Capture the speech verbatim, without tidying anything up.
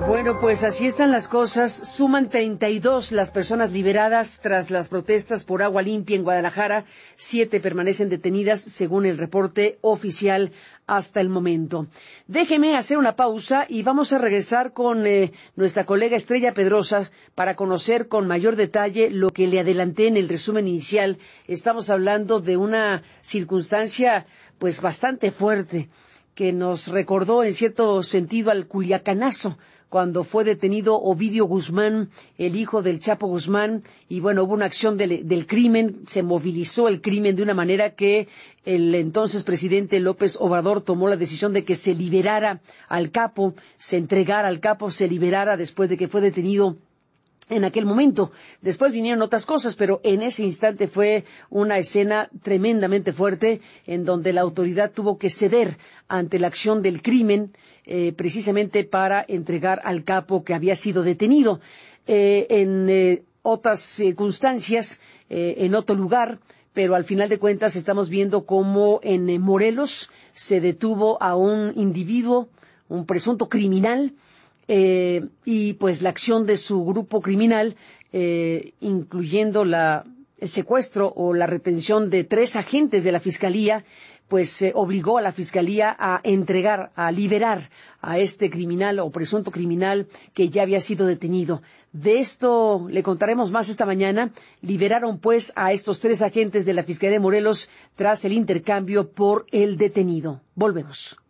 Bueno, pues así están las cosas. Suman treinta y dos las personas liberadas tras las protestas por agua limpia en Guadalajara. Siete permanecen detenidas, según el reporte oficial hasta el momento. Déjeme hacer una pausa y vamos a regresar con eh, nuestra colega Estrella Pedrosa para conocer con mayor detalle lo que le adelanté en el resumen inicial. Estamos hablando de una circunstancia pues bastante fuerte que nos recordó en cierto sentido al Culiacanazo, cuando fue detenido Ovidio Guzmán, el hijo del Chapo Guzmán, y bueno, hubo una acción del, del crimen, se movilizó el crimen de una manera que el entonces presidente López Obrador tomó la decisión de que se liberara al capo, se entregara al capo, se liberara después de que fue detenido en aquel momento. Después vinieron otras cosas, pero en ese instante fue una escena tremendamente fuerte en donde la autoridad tuvo que ceder ante la acción del crimen, eh, precisamente para entregar al capo que había sido detenido. Eh, en eh, otras circunstancias, eh, en otro lugar, pero al final de cuentas estamos viendo cómo en eh, Morelos se detuvo a un individuo, un presunto criminal, Eh, y pues la acción de su grupo criminal, eh, incluyendo la, el secuestro o la retención de tres agentes de la Fiscalía, pues eh, obligó a la Fiscalía a entregar, a liberar a este criminal o presunto criminal que ya había sido detenido. De esto le contaremos más esta mañana. Liberaron pues a estos tres agentes de la Fiscalía de Morelos tras el intercambio por el detenido. Volvemos.